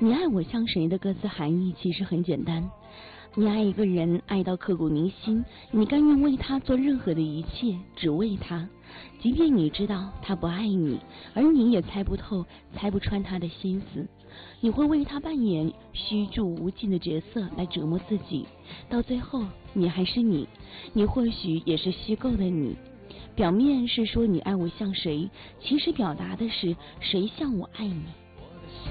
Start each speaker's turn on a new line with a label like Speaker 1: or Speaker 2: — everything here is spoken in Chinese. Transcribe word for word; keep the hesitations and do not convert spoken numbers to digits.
Speaker 1: 你爱我像谁的歌词含义其实很简单，你爱一个人爱到刻骨铭心，你甘愿为他做任何的一切，只为他，即便你知道他不爱你，而你也猜不透猜不穿他的心思，你会为他扮演虚度无尽的角色来折磨自己，到最后你还是你，你或许也是虚构的你，表面是说你爱我像谁，其实表达的是谁像我爱你。